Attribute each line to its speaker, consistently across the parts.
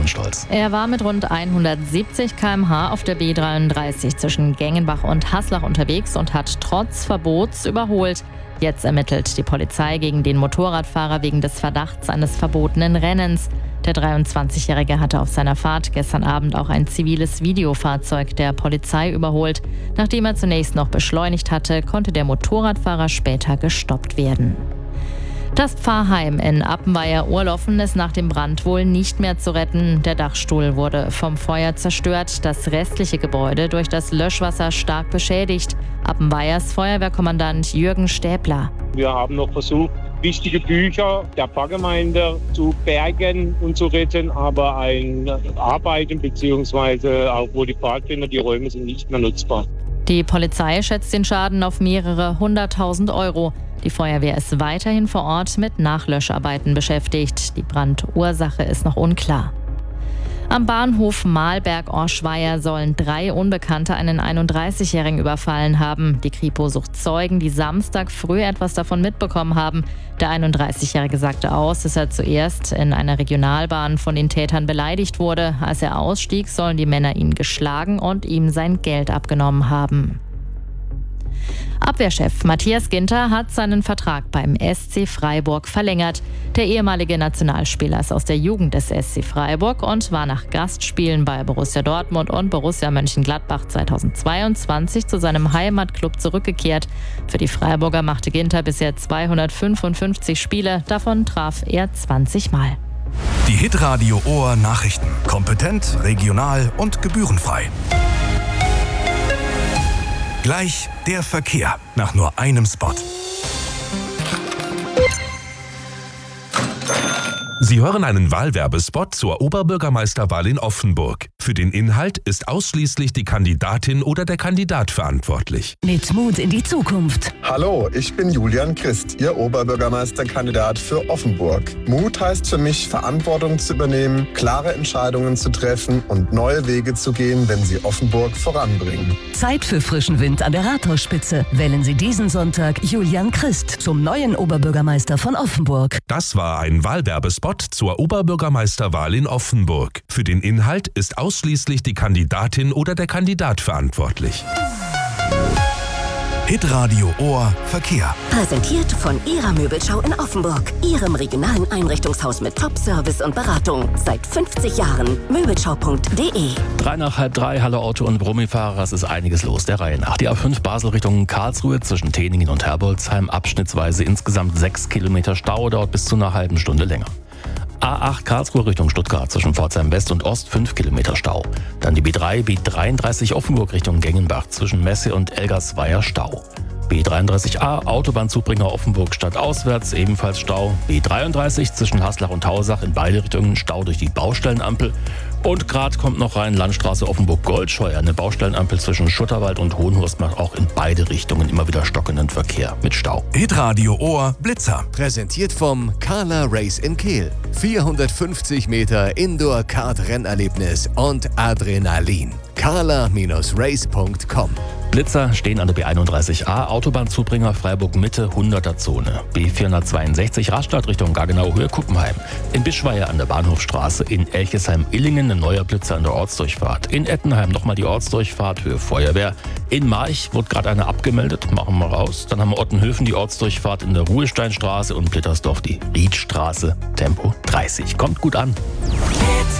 Speaker 1: Yvonne Stolz.
Speaker 2: Er war mit rund 170 km/h auf der B33 zwischen Gengenbach und Haslach unterwegs und hat trotz Verbots überholt. Jetzt ermittelt die Polizei gegen den Motorradfahrer wegen des Verdachts eines verbotenen Rennens. Der 23-Jährige hatte auf seiner Fahrt gestern Abend auch ein ziviles Videofahrzeug der Polizei überholt. Nachdem er zunächst noch beschleunigt hatte, konnte der Motorradfahrer später gestoppt werden. Das Pfarrheim in Appenweier-Ohrloffen ist nach dem Brand wohl nicht mehr zu retten. Der Dachstuhl wurde vom Feuer zerstört, das restliche Gebäude durch das Löschwasser stark beschädigt. Appenweiers Feuerwehrkommandant Jürgen Stäbler.
Speaker 3: Wir haben noch versucht, wichtige Bücher der Pfarrgemeinde zu bergen und zu retten, aber ein Arbeiten bzw. auch wo die Pfarrkinder, die Räume sind nicht mehr nutzbar.
Speaker 2: Die Polizei schätzt den Schaden auf mehrere 100.000 €. Die Feuerwehr ist weiterhin vor Ort mit Nachlöscharbeiten beschäftigt. Die Brandursache ist noch unklar. Am Bahnhof Mahlberg-Orschweier sollen 3 Unbekannte einen 31-Jährigen überfallen haben. Die Kripo sucht Zeugen, die Samstag früh etwas davon mitbekommen haben. Der 31-Jährige sagte aus, dass er zuerst in einer Regionalbahn von den Tätern beleidigt wurde. Als er ausstieg, sollen die Männer ihn geschlagen und ihm sein Geld abgenommen haben. Abwehrchef Matthias Ginter hat seinen Vertrag beim SC Freiburg verlängert. Der ehemalige Nationalspieler ist aus der Jugend des SC Freiburg und war nach Gastspielen bei Borussia Dortmund und Borussia Mönchengladbach 2022 zu seinem Heimatclub zurückgekehrt. Für die Freiburger machte Ginter bisher 255 Spiele, davon traf er 20 Mal.
Speaker 4: Die Hitradio Ohr Nachrichten. Kompetent, regional und gebührenfrei. Gleich der Verkehr nach nur einem Spot. Sie hören einen Wahlwerbespot zur Oberbürgermeisterwahl in Offenburg. Für den Inhalt ist ausschließlich die Kandidatin oder der Kandidat verantwortlich.
Speaker 5: Mit Mut in die Zukunft.
Speaker 6: Hallo, ich bin Julian Christ, Ihr Oberbürgermeisterkandidat für Offenburg. Mut heißt für mich, Verantwortung zu übernehmen, klare Entscheidungen zu treffen und neue Wege zu gehen, wenn sie Offenburg voranbringen.
Speaker 5: Zeit für frischen Wind an der Rathausspitze. Wählen Sie diesen Sonntag Julian Christ zum neuen Oberbürgermeister von Offenburg.
Speaker 4: Das war ein Wahlwerbespot zur Oberbürgermeisterwahl in Offenburg. Für den Inhalt ist ausschließlich die Kandidatin oder der Kandidat verantwortlich. Hitradio Ohr Verkehr.
Speaker 7: Präsentiert von Ihrer Möbelschau in Offenburg. Ihrem regionalen Einrichtungshaus mit Top-Service und Beratung. Seit 50 Jahren. Möbelschau.de.
Speaker 1: 3 nach halb 3, hallo Auto- und Brummifahrer, es ist einiges los der Reihe nach. Die A5 Basel Richtung Karlsruhe zwischen Teningen und Herbolzheim abschnittsweise insgesamt 6 Kilometer Stau, dauert bis zu einer halben Stunde länger. A8 Karlsruhe Richtung Stuttgart zwischen Pforzheim West und Ost 5 Kilometer Stau. Dann die B3, B33 Offenburg Richtung Gengenbach zwischen Messe und Elgersweier Stau. B33a Autobahnzubringer Offenburg stadtauswärts ebenfalls Stau. B33 zwischen Haslach und Tausach in beide Richtungen Stau durch die Baustellenampel. Und gerade kommt noch rein Landstraße Offenburg-Goldscheuer. Eine Baustellenampel zwischen Schutterwald und Hohenhurst macht auch in beide Richtungen immer wieder stockenden Verkehr mit Stau.
Speaker 4: Hitradio Ohr Blitzer.
Speaker 8: Präsentiert vom Carla Race in Kehl. 450 Meter Indoor-Kart-Rennerlebnis und Adrenalin. carla-race.com.
Speaker 1: Blitzer stehen an der B31a Autobahnzubringer Freiburg-Mitte 100er-Zone. B462 Rastatt Richtung Gaggenau-Höhe Kuppenheim. In Bischweier an der Bahnhofstraße. In Elchesheim-Illingen ein neuer Blitzer an der Ortsdurchfahrt. In Ettenheim nochmal die Ortsdurchfahrt Höhe Feuerwehr. In March wird gerade einer abgemeldet. Machen wir raus. Dann haben wir Ottenhöfen die Ortsdurchfahrt in der Ruhesteinstraße und Blittersdorf die Riedstraße. Tempo 30. Kommt gut an.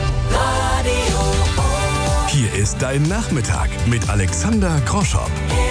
Speaker 4: Hier ist dein Nachmittag mit Alexander Groschow.